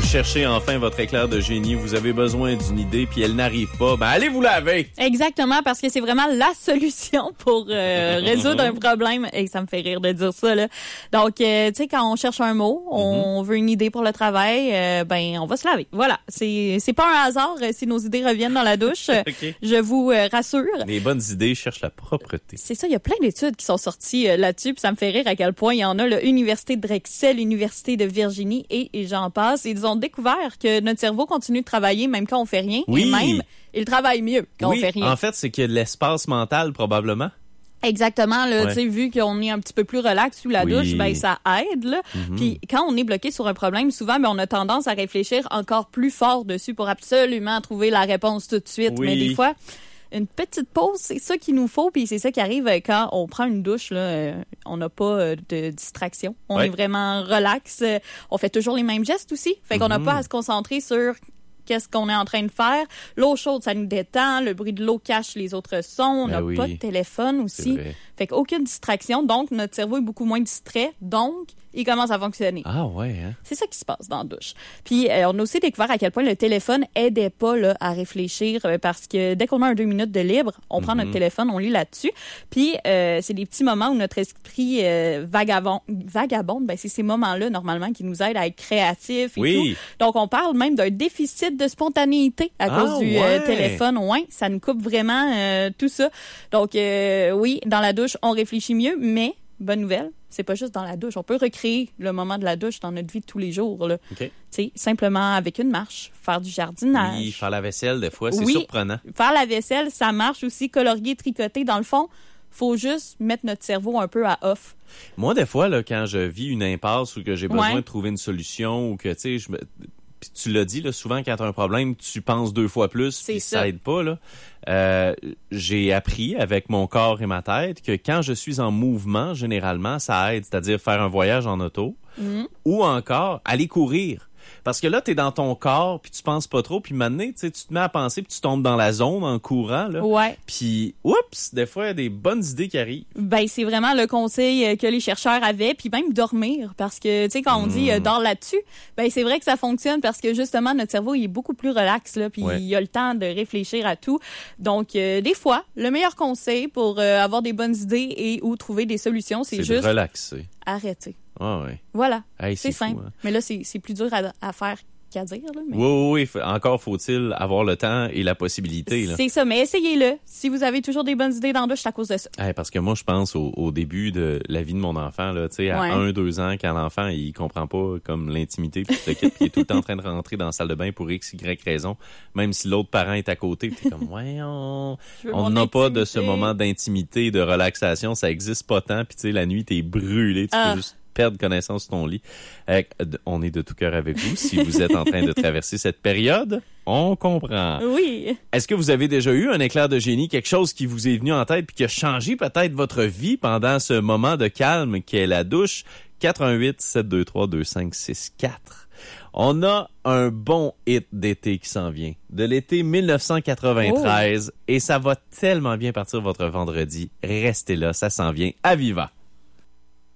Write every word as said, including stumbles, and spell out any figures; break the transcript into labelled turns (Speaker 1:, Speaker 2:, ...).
Speaker 1: cherchez enfin votre éclair de génie, vous avez besoin d'une idée puis elle n'arrive pas, ben allez vous laver.
Speaker 2: Exactement, parce que c'est vraiment la solution pour euh, résoudre un problème. Et ça me fait rire de dire ça, là. Donc, euh, tu sais, quand on cherche un mot, on mm-hmm. veut une idée pour le travail, euh, ben on va se laver. Voilà, c'est c'est pas un hasard euh, si nos idées reviennent dans la douche. Okay. Je vous euh, rassure.
Speaker 1: Les bonnes idées cherchent la propreté.
Speaker 2: C'est ça, il y a plein d'études qui sont sorties euh, là-dessus, puis ça me fait rire à quel point il y en a, l'Université de Drexel, l'Université de Virginie et, et j'en passe. Ils ont découvert que notre cerveau continue de travailler même quand on fait rien.
Speaker 1: Oui.
Speaker 2: Et même, il travaille mieux quand
Speaker 1: oui.
Speaker 2: on fait rien.
Speaker 1: En fait, c'est qu'il y a de l'espace mental, probablement.
Speaker 2: Exactement, là,
Speaker 1: ouais.
Speaker 2: tu sais, vu qu'on est un petit peu plus relax sous la
Speaker 1: oui.
Speaker 2: douche, ben ça aide, là. Mm-hmm. Puis quand on est bloqué sur un problème, souvent, ben on a tendance à réfléchir encore plus fort dessus pour absolument trouver la réponse tout de suite.
Speaker 1: Oui.
Speaker 2: Mais des fois, une petite pause, c'est ça qu'il nous faut, puis c'est ça qui arrive quand on prend une douche, là, euh, on n'a pas de distraction. On
Speaker 1: ouais.
Speaker 2: est vraiment relax. Euh, on fait toujours les mêmes gestes aussi. Fait mm-hmm. qu'on n'a pas à se concentrer sur qu'est-ce qu'on est en train de faire. L'eau chaude, ça nous détend. Le bruit de l'eau cache les autres sons. On n'a
Speaker 1: oui.
Speaker 2: pas de téléphone aussi. Fait qu'aucune distraction. Donc, notre cerveau est beaucoup moins distrait. Donc, il commence à fonctionner.
Speaker 1: Ah ouais, hein?
Speaker 2: C'est ça qui se passe dans la douche. Puis, euh, on a aussi découvert à quel point le téléphone aidait pas là, à réfléchir euh, parce que dès qu'on a un deux minutes de libre, on mm-hmm. prend notre téléphone, on lit là-dessus. Puis, euh, c'est des petits moments où notre esprit euh, vagabonde. vagabonde ben, c'est ces moments-là, normalement, qui nous aident à être créatifs et
Speaker 1: oui.
Speaker 2: tout. Donc, on parle même d'un déficit de spontanéité à
Speaker 1: ah,
Speaker 2: cause du
Speaker 1: ouais.
Speaker 2: euh, téléphone. Ouais, ça nous coupe vraiment euh, tout ça. Donc, euh, oui, dans la douche, on réfléchit mieux, mais bonne nouvelle, c'est pas juste dans la douche. On peut recréer le moment de la douche dans notre vie de tous les jours. Là.
Speaker 1: Okay.
Speaker 2: Tu sais, simplement avec une marche, faire du jardinage.
Speaker 1: Oui, faire la vaisselle, des fois, c'est
Speaker 2: oui,
Speaker 1: surprenant.
Speaker 2: Faire la vaisselle, ça marche aussi. Colorier, tricoter, dans le fond, faut juste mettre notre cerveau un peu à off.
Speaker 1: Moi, des fois, là, quand je vis une impasse ou que j'ai besoin
Speaker 2: ouais.
Speaker 1: de trouver une solution ou que, tu sais, je me... Puis tu l'as dit, là, souvent, quand tu as un problème, tu penses deux fois plus, puis ça. ça aide pas. Là. Euh, j'ai appris avec mon corps et ma tête que quand je suis en mouvement, généralement, ça aide. C'est-à-dire faire un voyage en auto mm-hmm. ou encore aller courir. Parce que là, t'es dans ton corps, puis tu penses pas trop, puis maintenant, tu sais, tu te mets à penser, puis tu tombes dans la zone en courant, là.
Speaker 2: Ouais.
Speaker 1: Puis, oups, des fois, il y a des bonnes idées qui arrivent.
Speaker 2: Ben, c'est vraiment le conseil que les chercheurs avaient, puis même dormir, parce que, tu sais, quand on dit euh, dors là-dessus, ben c'est vrai que ça fonctionne parce que justement, notre cerveau, il est beaucoup plus relax, là, puis ouais. il a le temps de réfléchir à tout. Donc, euh, des fois, le meilleur conseil pour euh, avoir des bonnes idées et ou trouver des solutions, c'est, c'est juste
Speaker 1: de relaxer.
Speaker 2: Arrêter.
Speaker 1: Ah ouais.
Speaker 2: Voilà.
Speaker 1: Hey,
Speaker 2: c'est,
Speaker 1: c'est
Speaker 2: simple.
Speaker 1: Fou, hein?
Speaker 2: Mais là, c'est, c'est plus dur à, à faire qu'à dire. Là, mais...
Speaker 1: Oui, oui, oui. Encore faut-il avoir le temps et la possibilité. Là.
Speaker 2: C'est ça, mais essayez-le. Si vous avez toujours des bonnes idées dans la douche, c'est à cause de ça.
Speaker 1: Hey, parce que moi, je pense au, au début de la vie de mon enfant, là, tu sais, à ouais. un, deux ans, quand l'enfant, il comprend pas comme l'intimité, puis il est tout le temps en train de rentrer dans la salle de bain pour X, Y raison, même si l'autre parent est à côté, puis t'es comme, ouais, on on n'a pas de ce moment d'intimité, de relaxation, ça existe pas tant, puis tu sais, la nuit, t'es brûlé, tu ah. peux juste perdre connaissance de ton lit. Euh, on est de tout cœur avec vous. Si vous êtes en train de traverser cette période, on comprend.
Speaker 2: Oui.
Speaker 1: Est-ce que vous avez déjà eu un éclair de génie, quelque chose qui vous est venu en tête puis qui a changé peut-être votre vie pendant ce moment de calme qu'est la douche? quatre un huit, sept deux trois, deux cinq six quatre. On a un bon hit d'été qui s'en vient, de l'été dix-neuf cent quatre-vingt-treize, oh. et ça va tellement bien partir votre vendredi. Restez là, ça s'en vient à Viva.